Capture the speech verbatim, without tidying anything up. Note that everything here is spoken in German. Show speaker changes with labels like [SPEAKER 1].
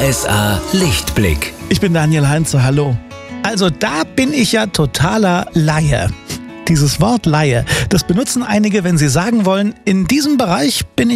[SPEAKER 1] S A Lichtblick.
[SPEAKER 2] Ich bin Daniel Heinze, hallo. Also da bin ich ja totaler Laie. Dieses Wort Laie, das benutzen einige, wenn sie sagen wollen, in diesem Bereich bin ich